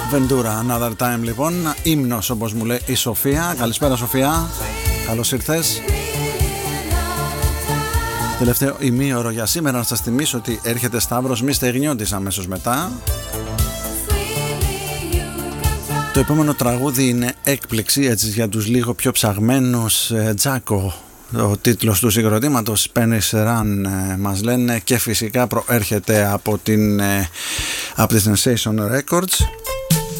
Ventura, Another Time λοιπόν. Ύμνος όπως μου λέει η Σοφία. Καλησπέρα Σοφία, καλώς ήρθες. Τελευταίο ημίωρο για σήμερα. Να σας θυμίσω ότι έρχεται Σταύρος μη στεγνιώτης αμέσως μετά. Το επόμενο τραγούδι είναι έκπληξη, έτσι, για τους λίγο πιο ψαγμένους. Τζάκο, ο τίτλος του συγκροτήματος, Spanish Run μας λένε, και φυσικά προέρχεται από τη Sensation Records.